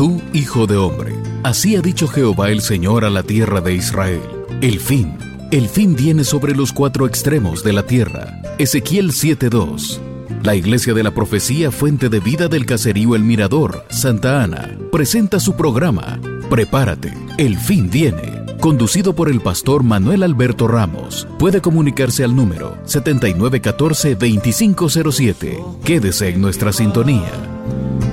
Tú, hijo de hombre, así ha dicho Jehová el Señor a la tierra de Israel. El fin viene sobre los cuatro extremos de la tierra. Ezequiel 7:2. La Iglesia de la Profecía Fuente de Vida del Caserío El Mirador, Santa Ana, presenta su programa Prepárate, el fin viene, conducido por el pastor Manuel Alberto Ramos. Puede comunicarse al número 7914-2507. Quédese en nuestra sintonía.